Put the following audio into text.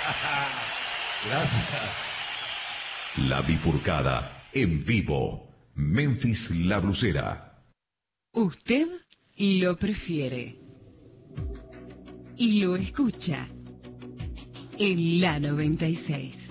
Gracias. La Bifurcada, en vivo. Memphis La Blusera. Usted lo prefiere. Y lo escucha en la 96.